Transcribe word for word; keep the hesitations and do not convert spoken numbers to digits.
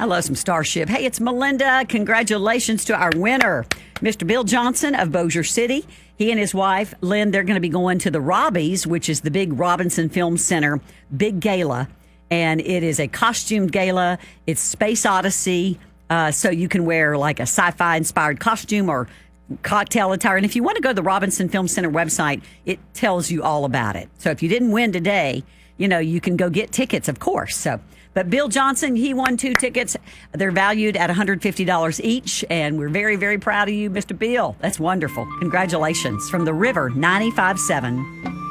I love some Starship. Hey, it's Melinda. Congratulations to our winner, Mister Bill Johnson of Bossier City. He and his wife, Lynn, they're going to be going to the Robbies, which is the big Robinson Film Center, big gala. And it is a costumed gala. It's Space Odyssey. Uh, so you can wear like a sci-fi inspired costume or cocktail attire. And if you want to go to the Robinson Film Center website, it tells you all about it. So if you didn't win today, you know, you can go get tickets, of course. So, but Bill Johnson, he won two tickets. They're valued at one hundred fifty dollars each. And we're very, very proud of you, Mister Bill. That's wonderful. Congratulations from the River ninety-five point seven.